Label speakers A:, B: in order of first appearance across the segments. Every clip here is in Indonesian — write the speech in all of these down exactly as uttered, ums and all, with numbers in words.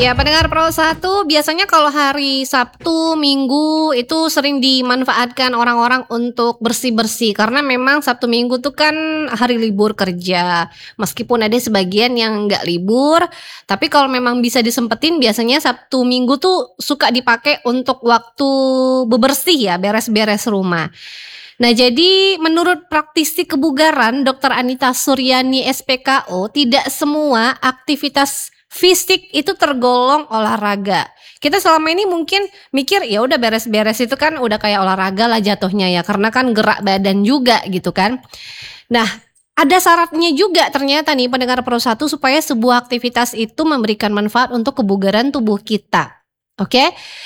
A: Ya, pendengar Pro satu, biasanya kalau hari Sabtu, Minggu itu sering dimanfaatkan orang-orang untuk bersih-bersih karena memang Sabtu Minggu tuh kan hari libur kerja. Meskipun ada sebagian yang nggak libur, tapi kalau memang bisa disempetin biasanya Sabtu Minggu tuh suka dipakai untuk waktu bebersih ya, beres-beres rumah. Nah, jadi menurut praktisi kebugaran dokter Anita Suryani S P K O, tidak semua aktivitas fisik itu tergolong olahraga. Kita selama ini mungkin mikir ya udah beres-beres itu kan udah kayak olahraga lah jatuhnya ya, karena kan gerak badan juga gitu kan. Nah, ada syaratnya juga ternyata nih pendengar Pro satu supaya sebuah aktivitas itu memberikan manfaat untuk kebugaran tubuh kita. Oke,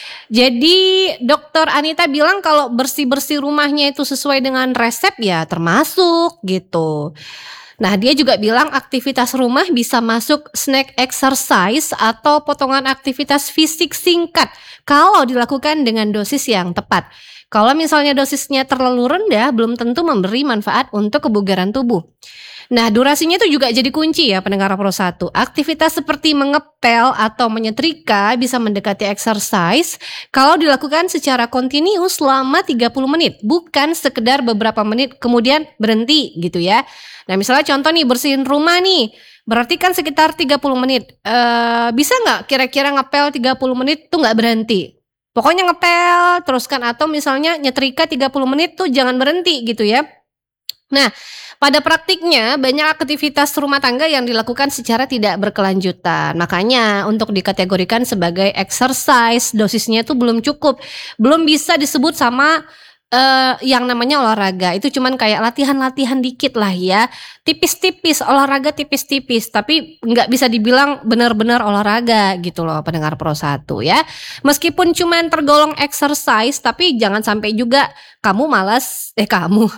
A: jadi dokter Anita bilang kalau bersih-bersih rumahnya itu sesuai dengan resep ya termasuk gitu. Nah, dia juga bilang aktivitas rumah bisa masuk snack exercise atau potongan aktivitas fisik singkat kalau dilakukan dengan dosis yang tepat. Kalau misalnya dosisnya terlalu rendah, belum tentu memberi manfaat untuk kebugaran tubuh. Nah, durasinya itu juga jadi kunci ya pendengar Pro satu. Aktivitas seperti mengepel atau menyetrika bisa mendekati exercise kalau dilakukan secara kontinu selama tiga puluh menit, bukan sekedar beberapa menit kemudian berhenti gitu ya. Nah, misalnya contoh nih bersihin rumah nih, berarti kan sekitar tiga puluh menit. E, bisa nggak kira-kira ngepel tiga puluh menit tuh nggak berhenti? Pokoknya ngepel terus kan, atau misalnya nyetrika tiga puluh menit tuh jangan berhenti gitu ya. Nah, pada praktiknya banyak aktivitas rumah tangga yang dilakukan secara tidak berkelanjutan. Makanya untuk dikategorikan sebagai exercise, dosisnya itu belum cukup. Belum bisa disebut sama uh, yang namanya olahraga. Itu cuman kayak latihan-latihan dikit lah ya. Tipis-tipis, olahraga tipis-tipis. Tapi nggak bisa dibilang benar-benar olahraga gitu loh pendengar Pro satu ya. Meskipun cuman tergolong exercise, tapi jangan sampai juga kamu malas, eh kamu...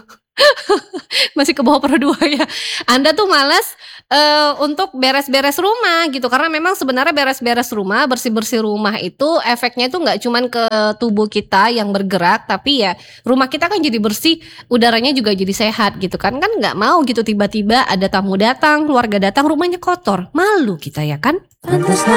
A: masih ke bawah Pro dua ya. Anda tuh malas uh, untuk beres-beres rumah gitu, karena memang sebenarnya beres-beres rumah, bersih-bersih rumah itu efeknya itu nggak cuman ke tubuh kita yang bergerak, tapi ya rumah kita kan jadi bersih, udaranya juga jadi sehat gitu kan. Kan nggak mau gitu tiba-tiba ada tamu datang, keluarga datang, rumahnya kotor, malu kita ya kan. Pantaslah